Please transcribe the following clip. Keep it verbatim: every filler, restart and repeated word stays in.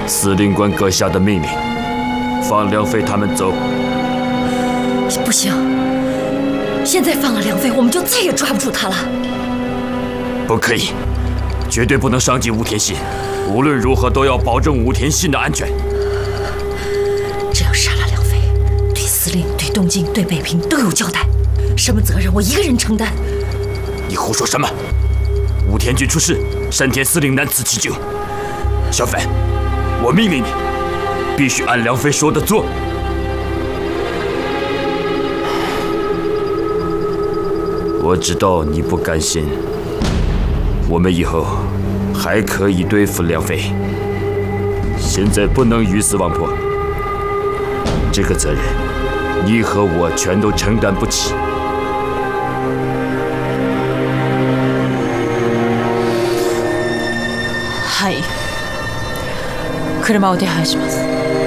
司令官阁下的命令，放梁妃他们走。 不行，现在放了梁妃，我们就再也抓不住他了。 不可以，绝对不能伤及武田信。无论如何都要保证武田信的安全。 这样杀了梁妃，对司令、对东京、对北平都有交代。什么责任我一个人承担？ 你胡说什么？武田军出事，山田司令难辞其咎。小反，我命令你，必须按梁妃说的做。我知道你不甘心，我们以后还可以对付梁妃，现在不能鱼死网破。这个责任，你和我全都承担不起。 はい。車を手配します。